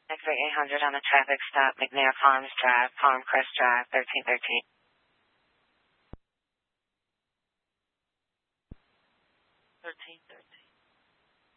Exit 800 on a traffic stop, McNair Farms Drive, Palmcrest Drive, 1313. 1313.